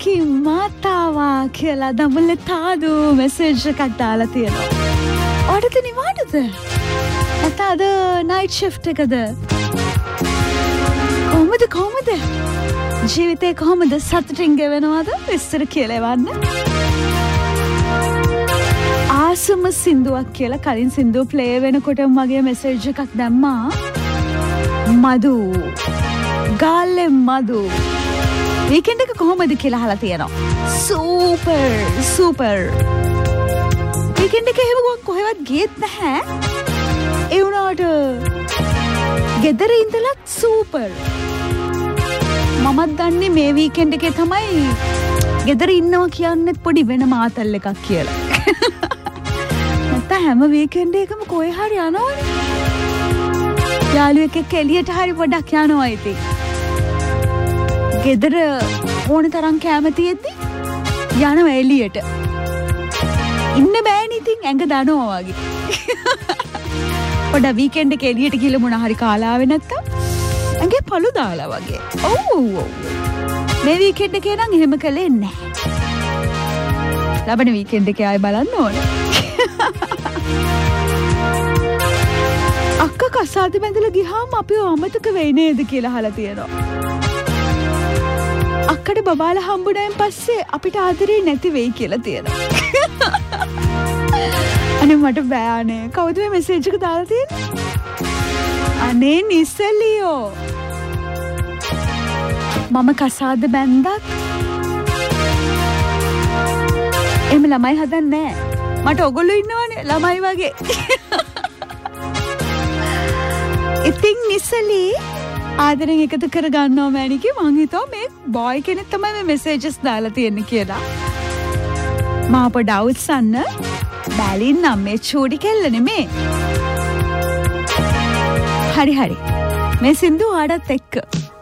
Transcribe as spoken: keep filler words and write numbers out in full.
ලකි මාතාවා කියලා දඹුල්ලේ තාදු මෙසේජ් එකක් දාලා තියෙනවා. ඔයාට නිවාඩුද? නැත්නම් අද නයිට් ෂිෆ්ට් එකද? කොහමද කොහමද? ජීවිතේ කොහමද සතුටින් ගෙවනවද? විස්තර කියලා එවන්න. ආසම සින්දුවක් කියලා කලින් සින්දුව ප්ලේ වෙනකොටම වගේ මෙසේජ් එකක් දැම්මා. මදු ගාල්ලේ මදු වීකෙන්ඩ් එක කොහොමද කියලා අහලා තියෙනවා. සූපර් සූපර්. වීකෙන්ඩ් එක එහෙම කොහෙවත් ගියෙත් නැහැ. ඒ වුණාට ගෙදර ඉඳලත් සූපර්. මමත් දන්නේ මේ වීකෙන්ඩ් එකේ තමයි ගෙදර ඉන්නවා කියන්නේත් පොඩි වෙන මාතල් එකක් කියලා. නැත්නම් හැම වීකෙන්ඩ් එකම කොහේ හරි යනවනේ. යාළුවෙක් එක්ක එළියට හරි පොඩක් යනවා ඉතින්. ගෙදර ඕන තරම් කැම තියෙද්දි යනවා එළියට. ඉන්න බෑනේ ඉතින් ඇඟ දනවා වගේ. පොඩ වීකෙන්ඩ් එකේ එළියට ගිහලා මොන හරි කාලා ආවේ නැත්තම් ඇඟේ පළු දාලා වගේ. ඔව් ඔව්. මේ වීකෙන්ඩ් එකේ නම් එහෙම කළේ නැහැ. ලබන වීකෙන්ඩ් එකේ ආයෙ බලන්න ඕනේ. අක්කා කසාද බැඳලා ගියාම අපිව අමතක වෙයි නේද කියලා අහලා තියෙනවා. අක්කට බබාලා හම්බුනායින් පස්සේ අපිට ආදරේ නැති වෙයි කියලා තියෙනවා. අනේ මට බෑනේ. කවුද මේ මෙසේජ් එක දාලා තියෙන්නේ? අනේ නිසලියෝ. මම කසාද බැන්දත් එහෙම ළමයි හදන්නේ නැහැ. මට ඔගොල්ලෝ ඉන්නවනේ ළමයි වගේ. ඉතින් නිසලි ආදරෙන් එකතු කර ගන්නවා මෑණිකේ. මං හිතුවා මේ බොයි කෙනෙක් තමයි මේ මෙසේජස් දාලා තියෙන්නේ කියලා. මා පොඩ අවුස්සන්න බැලින් නම් මේ චූටි කෙල්ල නෙමේ. හරි හරි. මේ සින්දු ආඩත් එක්ක